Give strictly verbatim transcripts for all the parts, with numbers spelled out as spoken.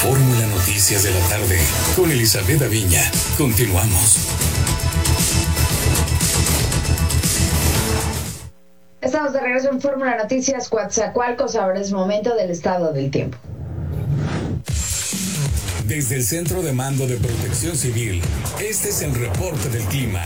Fórmula Noticias de la tarde con Elizabeth Aviña. Continuamos. Estamos de regreso en Fórmula Noticias Coatzacoalcos. Ahora es momento del estado del tiempo. Desde el Centro de Mando de Protección Civil, este es el reporte del clima.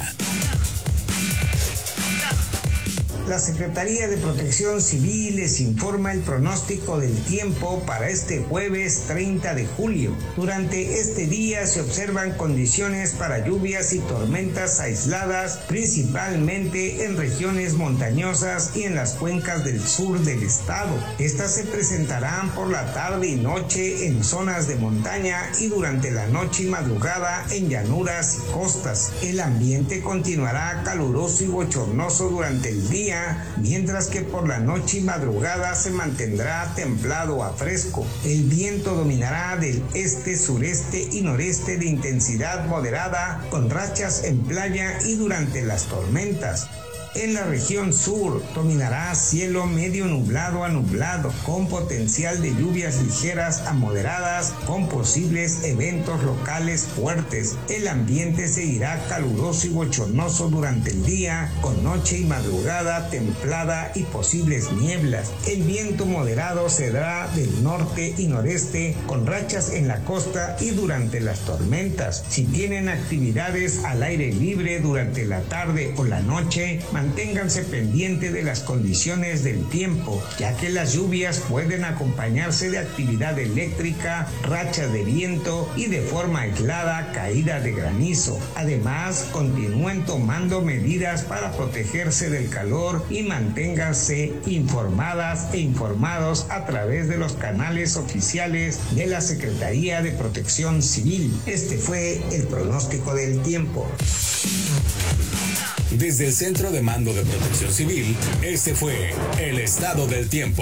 La Secretaría de Protección Civil les informa el pronóstico del tiempo para este jueves treinta de julio. Durante este día se observan condiciones para lluvias y tormentas aisladas, principalmente en regiones montañosas y en las cuencas del sur del estado. Estas se presentarán por la tarde y noche en zonas de montaña y durante la noche y madrugada en llanuras y costas. El ambiente continuará caluroso y bochornoso durante el día, mientras que por la noche y madrugada se mantendrá templado a fresco. El viento dominará del este, sureste y noreste de intensidad moderada, con rachas en playa y durante las tormentas. En la región sur dominará cielo medio nublado a nublado, con potencial de lluvias ligeras a moderadas, con posibles eventos locales fuertes. El ambiente seguirá caluroso y bochornoso durante el día, con noche y madrugada templada y posibles nieblas. El viento moderado se dará del norte y noreste, con rachas en la costa y durante las tormentas. Si tienen actividades al aire libre durante la tarde o la noche, manténganse pendiente de las condiciones del tiempo, ya que las lluvias pueden acompañarse de actividad eléctrica, rachas de viento y de forma aislada caída de granizo. Además, continúen tomando medidas para protegerse del calor y manténganse informadas e informados a través de los canales oficiales de la Secretaría de Protección Civil. Este fue el pronóstico del tiempo. Desde el Centro de Mando de Protección Civil, este fue el estado del tiempo.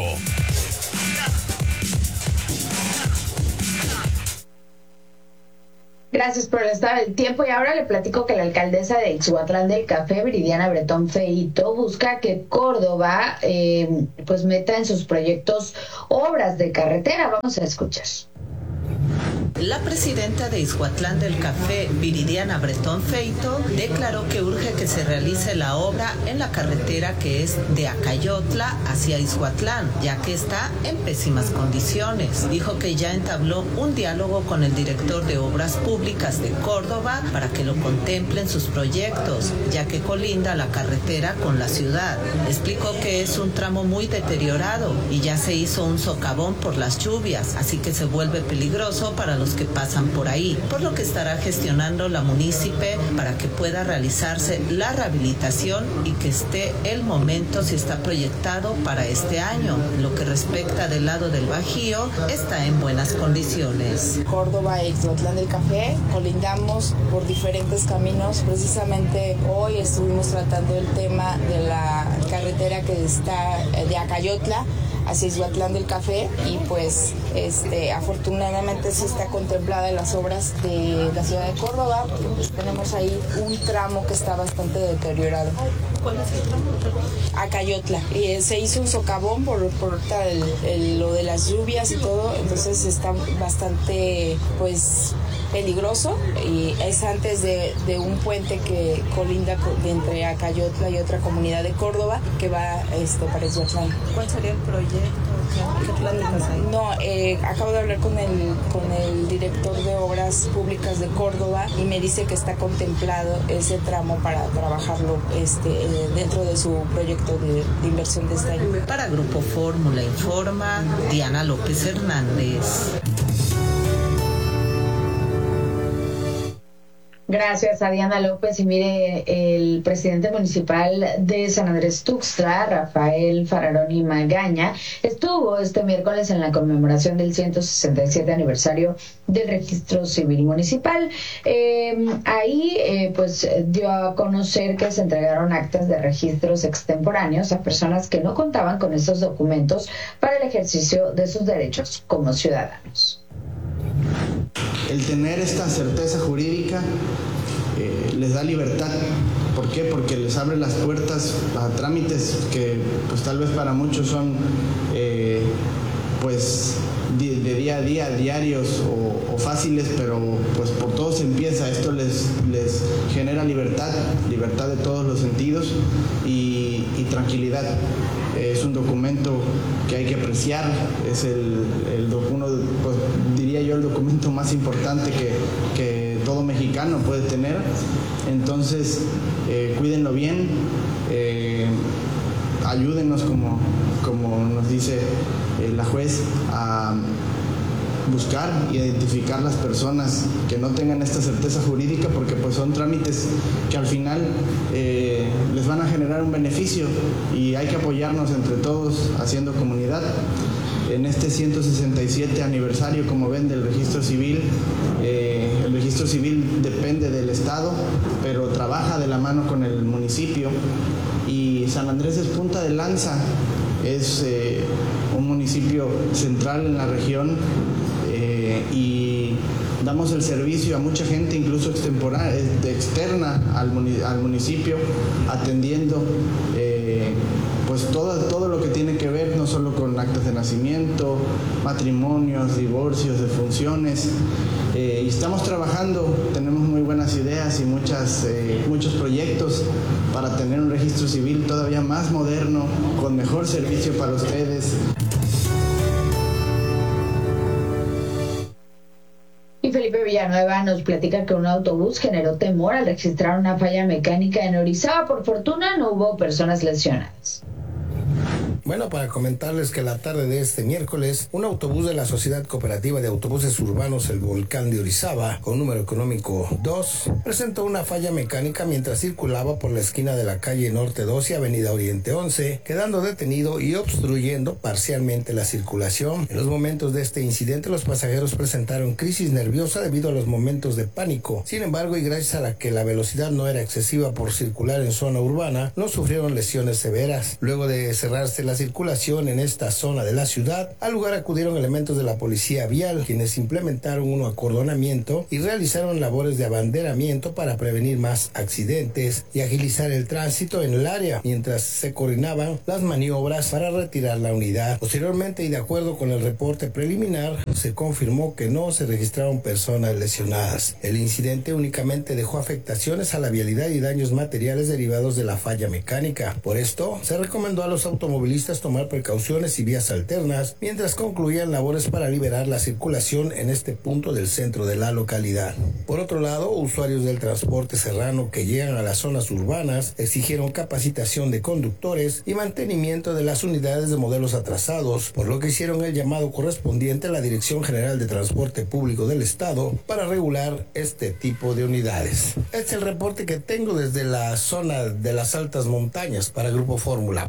Gracias por el estado del tiempo. Y ahora le platico que la alcaldesa de Ixhuatlán del Café, Viridiana Bretón Feito, busca que Córdoba eh, pues meta en sus proyectos obras de carretera. Vamos a escuchar. La presidenta de Ixhuatlán del Café, Viridiana Bretón Feito, declaró que urge que se realice la obra en la carretera que es de Acayotla hacia Ixhuatlán, ya que está en pésimas condiciones. Dijo que ya entabló un diálogo con el director de Obras Públicas de Córdoba para que lo contemplen sus proyectos, ya que colinda la carretera con la ciudad. Explicó que es un tramo muy deteriorado y ya se hizo un socavón por las lluvias, así que se vuelve peligroso para los que pasan por ahí, por lo que estará gestionando la munícipe para que pueda realizarse la rehabilitación y que esté el momento si está proyectado para este año. Lo que respecta del lado del Bajío, está en buenas condiciones. Córdoba e Ixhuatlán del Café colindamos por diferentes caminos. Precisamente hoy estuvimos tratando el tema de la carretera que está de Acayotla hacia Ixhuatlán del Café y pues este afortunadamente sí está contemplada en las obras de la ciudad de Córdoba, porque pues tenemos ahí un tramo que está bastante deteriorado. ¿Cuál es el tramo? Acayotla. Y se hizo un socavón por, por el, el, lo de las lluvias y todo, entonces está bastante pues peligroso y es antes de, de un puente que colinda con, entre Acayotla y otra comunidad de Córdoba que va este, para Ixhuatlán. ¿Cuál sería el proyecto? ¿Qué planes hay? No, eh, acabo de hablar con el, con el director de Obras Públicas de Córdoba y me dice que está contemplado ese tramo para trabajarlo este, eh, dentro de su proyecto de, de inversión de este año. Para Grupo Fórmula informa Diana López Hernández. Gracias a Diana López. Y mire, el presidente municipal de San Andrés Tuxtla, Rafael Fararoni Magaña, estuvo este miércoles en la conmemoración del ciento sesenta y siete aniversario del Registro Civil Municipal. Eh, ahí eh, pues dio a conocer que se entregaron actas de registros extemporáneos a personas que no contaban con estos documentos para el ejercicio de sus derechos como ciudadanos. El tener esta certeza jurídica eh, les da libertad. ¿Por qué? Porque les abre las puertas a trámites que pues tal vez para muchos son eh, pues de día a día, diarios o, o fáciles, pero pues por todo se empieza. Esto les, les genera libertad, libertad de todos los sentidos y, y tranquilidad. Es un documento que hay que apreciar, es el, el uno, pues, diría yo, el documento más importante que, que todo mexicano puede tener. Entonces, eh, cuídenlo bien, eh, ayúdenos, como, como nos dice eh, la juez, a buscar y identificar las personas que no tengan esta certeza jurídica, porque pues son trámites que al final eh, les van a generar un beneficio y hay que apoyarnos entre todos haciendo comunidad. En este ciento sesenta y siete aniversario, como ven, del registro civil, eh, el registro civil depende del Estado, pero trabaja de la mano con el municipio, y San Andrés es punta de lanza, es eh, un municipio central en la región, eh, y damos el servicio a mucha gente, incluso extemporánea, externa al, al municipio, atendiendo eh, pues todo, todo lo que tiene que ver no solo con actas de nacimiento, matrimonios, divorcios, defunciones. Eh, y estamos trabajando, tenemos muy buenas ideas y muchas, eh, muchos proyectos para tener un registro civil todavía más moderno, con mejor servicio para ustedes. Y Felipe Villanueva nos platica que un autobús generó temor al registrar una falla mecánica en Orizaba. Por fortuna no hubo personas lesionadas. Bueno, para comentarles que la tarde de este miércoles, un autobús de la Sociedad Cooperativa de Autobuses Urbanos El Volcán de Orizaba, con número económico dos, presentó una falla mecánica mientras circulaba por la esquina de la calle Norte dos y Avenida Oriente once, quedando detenido y obstruyendo parcialmente la circulación. En los momentos de este incidente, los pasajeros presentaron crisis nerviosa debido a los momentos de pánico. Sin embargo, y gracias a la que la velocidad no era excesiva por circular en zona urbana, no sufrieron lesiones severas. Luego de cerrarse la circulación en esta zona de la ciudad, al lugar acudieron elementos de la policía vial, quienes implementaron un acordonamiento y realizaron labores de abanderamiento para prevenir más accidentes y agilizar el tránsito en el área, mientras se coordinaban las maniobras para retirar la unidad. Posteriormente, y de acuerdo con el reporte preliminar, se confirmó que no se registraron personas lesionadas. El incidente únicamente dejó afectaciones a la vialidad y daños materiales derivados de la falla mecánica. Por esto, se recomendó a los automovilistas tomar precauciones y vías alternas mientras concluían labores para liberar la circulación en este punto del centro de la localidad. Por otro lado, usuarios del transporte serrano que llegan a las zonas urbanas exigieron capacitación de conductores y mantenimiento de las unidades de modelos atrasados, por lo que hicieron el llamado correspondiente a la Dirección General de Transporte Público del Estado para regular este tipo de unidades. Este es el reporte que tengo desde la zona de las altas montañas para Grupo Fórmula.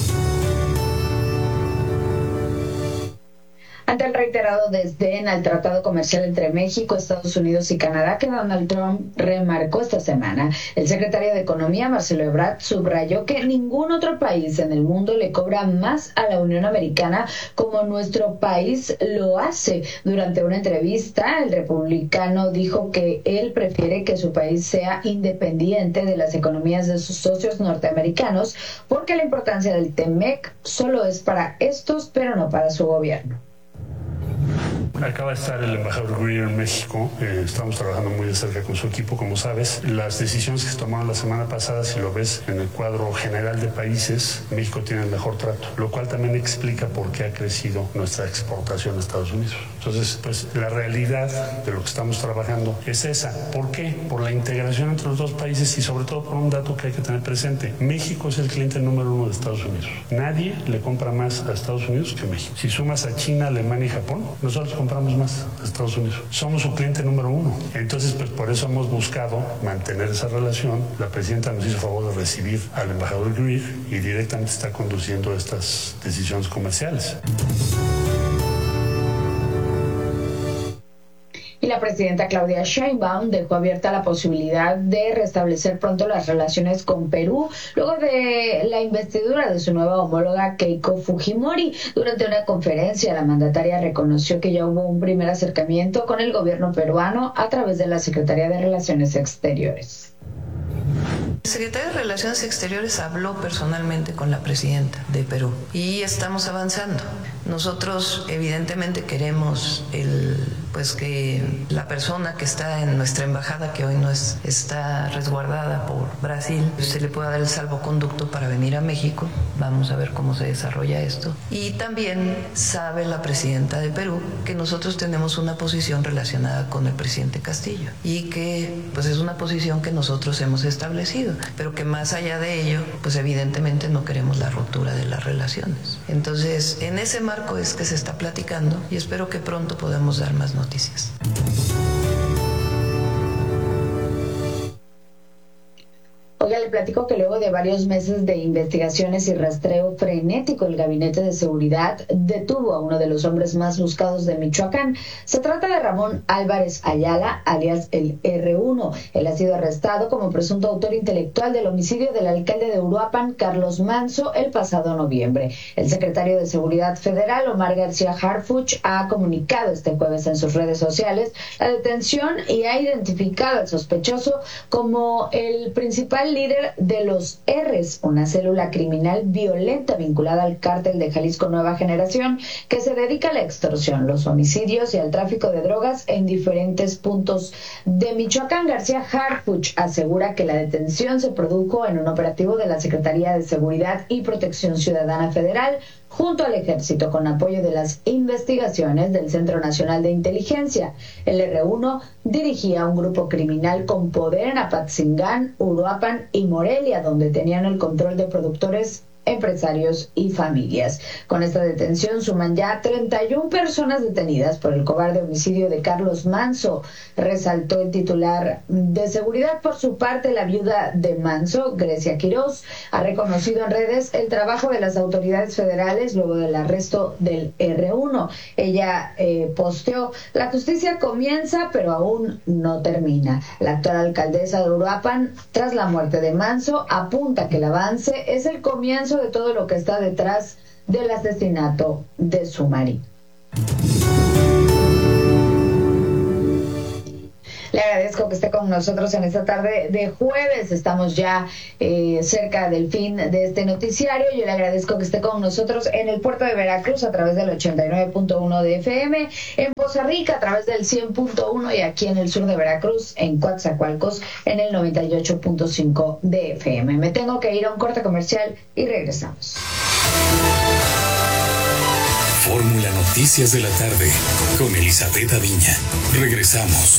Ante el reiterado desdén al tratado comercial entre México, Estados Unidos y Canadá que Donald Trump remarcó esta semana, el secretario de Economía, Marcelo Ebrard, subrayó que ningún otro país en el mundo le cobra más a la Unión Americana como nuestro país lo hace. Durante una entrevista, el republicano dijo que él prefiere que su país sea independiente de las economías de sus socios norteamericanos, porque la importancia del T M E C solo es para estos, pero no para su gobierno. Acaba de estar el embajador Greer en México, eh, estamos trabajando muy de cerca con su equipo, como sabes. Las decisiones que se tomaron la semana pasada, si lo ves en el cuadro general de países, México tiene el mejor trato, lo cual también explica por qué ha crecido nuestra exportación a Estados Unidos. Entonces, pues la realidad de lo que estamos trabajando es esa. ¿Por qué? Por la integración entre los dos países y sobre todo por un dato que hay que tener presente. México es el cliente número uno de Estados Unidos. Nadie le compra más a Estados Unidos que México. Si sumas a China, Alemania y Japón, nosotros compramos más a Estados Unidos. Somos su cliente número uno. Entonces, pues por eso hemos buscado mantener esa relación. La presidenta nos hizo favor de recibir al embajador Greer y directamente está conduciendo estas decisiones comerciales. Y la presidenta Claudia Sheinbaum dejó abierta la posibilidad de restablecer pronto las relaciones con Perú luego de la investidura de su nueva homóloga Keiko Fujimori. Durante una conferencia, la mandataria reconoció que ya hubo un primer acercamiento con el gobierno peruano a través de la Secretaría de Relaciones Exteriores. El secretario de Relaciones Exteriores habló personalmente con la presidenta de Perú y estamos avanzando. Nosotros evidentemente queremos el, pues que la persona que está en nuestra embajada, que hoy no es, está resguardada por Brasil, se le pueda dar el salvoconducto para venir a México. Vamos a ver cómo se desarrolla esto. Y también sabe la presidenta de Perú que nosotros tenemos una posición relacionada con el presidente Castillo y que pues es una posición que nosotros hemos establecido, pero que más allá de ello, pues evidentemente no queremos la ruptura de las relaciones. Entonces, en ese marco es que se está platicando y espero que pronto podamos dar más noticias. Oiga, le platico que luego de varios meses de investigaciones y rastreo frenético, el Gabinete de Seguridad detuvo a uno de los hombres más buscados de Michoacán. Se trata de Ramón Álvarez Ayala, alias el erre uno. Él ha sido arrestado como presunto autor intelectual del homicidio del alcalde de Uruapan, Carlos Manso, el pasado noviembre. El secretario de Seguridad Federal, Omar García Harfuch, ha comunicado este jueves en sus redes sociales la detención y ha identificado al sospechoso como el principal líder de los R's, una célula criminal violenta vinculada al cártel de Jalisco Nueva Generación que se dedica a la extorsión, los homicidios y al tráfico de drogas en diferentes puntos de Michoacán. García Harfuch asegura que la detención se produjo en un operativo de la Secretaría de Seguridad y Protección Ciudadana Federal junto al Ejército, con apoyo de las investigaciones del Centro Nacional de Inteligencia. El erre uno dirigía un grupo criminal con poder en Apatzingán, Uruapan y Morelia, donde tenían el control de productores, empresarios y familias. Con esta detención suman ya treinta y una personas detenidas por el cobarde homicidio de Carlos Manso, resaltó el titular de Seguridad. Por su parte, la viuda de Manso, Grecia Quiroz, ha reconocido en redes el trabajo de las autoridades federales luego del arresto del erre uno. Ella eh, posteó: la justicia comienza, pero aún no termina. La actual alcaldesa de Uruapan, tras la muerte de Manso, apunta que el avance es el comienzo de todo lo que está detrás del asesinato de su marido. Le agradezco que esté con nosotros en esta tarde de jueves. Estamos ya eh, cerca del fin de este noticiario. Yo le agradezco que esté con nosotros en el puerto de Veracruz a través del ochenta y nueve punto uno de efe eme, en Poza Rica a través del cien punto uno y aquí en el sur de Veracruz, en Coatzacoalcos, en el noventa y ocho punto cinco de efe eme. Me tengo que ir a un corte comercial y regresamos. Fórmula Noticias de la tarde con Elizabeth Aviña. Regresamos.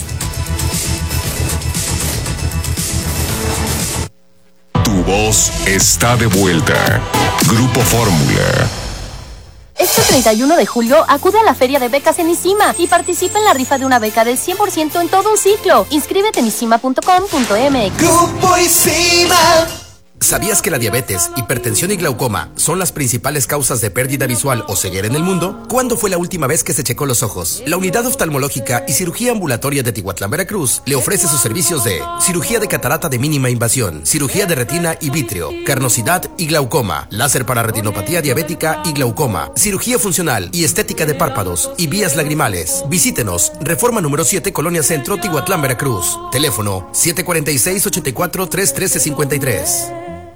Tu voz está de vuelta. Grupo Fórmula. Este treinta y uno de julio acude a la Feria de Becas en ISIMA y participa en la rifa de una beca del cien por ciento en todo un ciclo. Inscríbete en isima punto com punto eme equis. Grupo ISIMA. ¿Sabías que la diabetes, hipertensión y glaucoma son las principales causas de pérdida visual o ceguera en el mundo? ¿Cuándo fue la última vez que se checó los ojos? La Unidad Oftalmológica y Cirugía Ambulatoria de Tihuatlán, Veracruz, le ofrece sus servicios de cirugía de catarata de mínima invasión, cirugía de retina y vítreo, carnosidad y glaucoma, láser para retinopatía diabética y glaucoma, cirugía funcional y estética de párpados y vías lagrimales. Visítenos, Reforma número siete, Colonia Centro, Tihuatlán, Veracruz. Teléfono siete cuatro seis, ocho cuatro, tres uno tres cinco tres.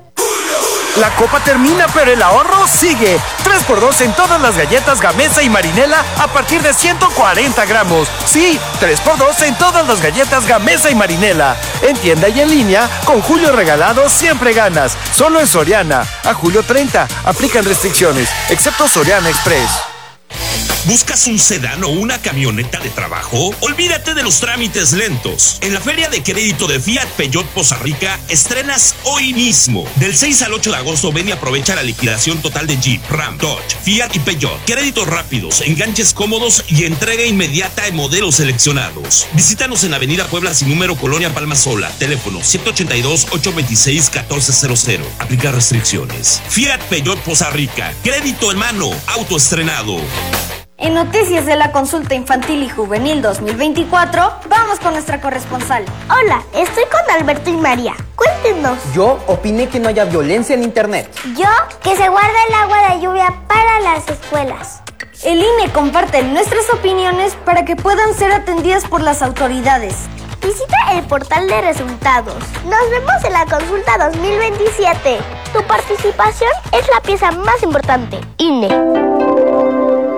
La copa termina, pero el ahorro sigue. tres por dos en todas las galletas Gamesa y Marinela a partir de ciento cuarenta gramos. Sí, tres por dos en todas las galletas Gamesa y Marinela. En tienda y en línea, con Julio Regalado siempre ganas. Solo en Soriana. A julio treinta. Aplican restricciones, excepto Soriana Express. ¿Buscas un sedán o una camioneta de trabajo? Olvídate de los trámites lentos. En la Feria de Crédito de Fiat Peugeot Poza Rica estrenas hoy mismo. Del seis al ocho de agosto ven y aprovecha la liquidación total de Jeep, Ram, Dodge, Fiat y Peugeot. Créditos rápidos, enganches cómodos y entrega inmediata en modelos seleccionados. Visítanos en Avenida Puebla sin número, Colonia Palma Sola. Teléfono siete ocho dos, ocho dos seis, uno cuatro cero cero. Aplica restricciones. Fiat Peugeot Poza Rica. Crédito en mano. Auto estrenado. En Noticias de la Consulta Infantil y Juvenil dos mil veinticuatro, vamos con nuestra corresponsal. Hola, estoy con Alberto y María. Cuéntenos. Yo opiné que no haya violencia en internet. Yo, que se guarda el agua de lluvia para las escuelas. El I N E comparte nuestras opiniones para que puedan ser atendidas por las autoridades. Visita el portal de resultados. Nos vemos en la consulta dos mil veintisiete. Tu participación es la pieza más importante. I N E.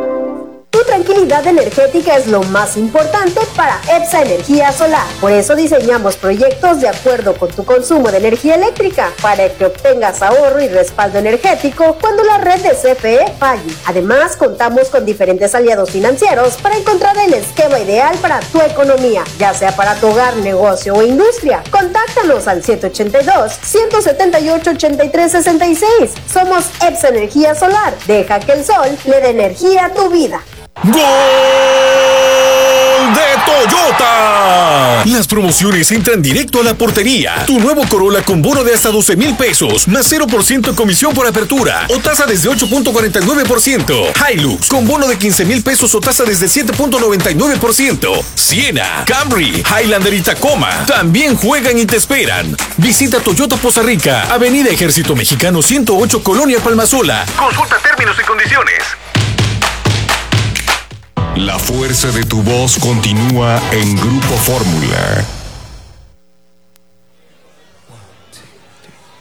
Tu tranquilidad energética es lo más importante para EPSA Energía Solar. Por eso diseñamos proyectos de acuerdo con tu consumo de energía eléctrica para que obtengas ahorro y respaldo energético cuando la red de C F E falle. Además, contamos con diferentes aliados financieros para encontrar el esquema ideal para tu economía, ya sea para tu hogar, negocio o industria. Contáctanos al siete ocho dos, uno siete ocho, ocho tres seis seis. Somos EPSA Energía Solar. Deja que el sol le dé energía a tu vida. ¡Gol de Toyota! Las promociones entran directo a la portería. Tu nuevo Corolla con bono de hasta doce mil pesos, más cero por ciento comisión por apertura o tasa desde ocho punto cuarenta y nueve por ciento. Hilux con bono de quince mil pesos o tasa desde siete punto noventa y nueve por ciento. Siena, Camry, Highlander y Tacoma también juegan y te esperan. Visita Toyota Poza Rica, Avenida Ejército Mexicano ciento ocho, Colonia Palmasola. Consulta términos y condiciones. La fuerza de tu voz continúa en Grupo Fórmula.